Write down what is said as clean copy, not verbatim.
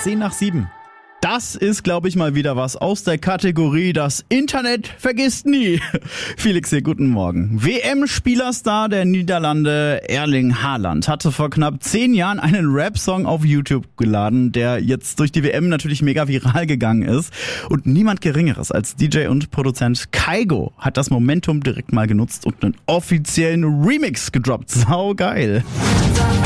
10 nach 7. Das ist, glaube ich, mal wieder was aus der Kategorie Das Internet vergisst nie. Felix hier, guten Morgen. WM-Spielerstar der Niederlande Erling Haaland hatte vor knapp 10 Jahren einen Rap-Song auf YouTube geladen, der jetzt durch die WM natürlich mega viral gegangen ist. Und niemand Geringeres als DJ und Produzent Kygo hat das Momentum direkt mal genutzt und einen offiziellen Remix gedroppt. Sau geil.